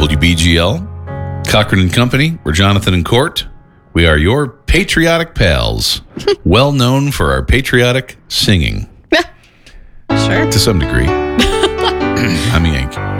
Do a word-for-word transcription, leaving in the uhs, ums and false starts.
W B G L, Cochran and Company, we're Jonathan and Court. We are your patriotic pals, well known for our patriotic singing. Sure. To some degree. I'm a Yankee.